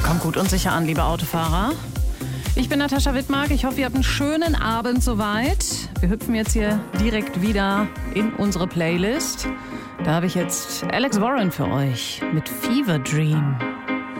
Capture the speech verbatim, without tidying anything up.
Kommt gut und sicher an, liebe Autofahrer. Ich bin Natascha Wittmark. Ich hoffe, ihr habt einen schönen Abend soweit. Wir hüpfen jetzt hier direkt wieder in unsere Playlist. Da habe ich jetzt Alex Warren für euch mit Fever Dream.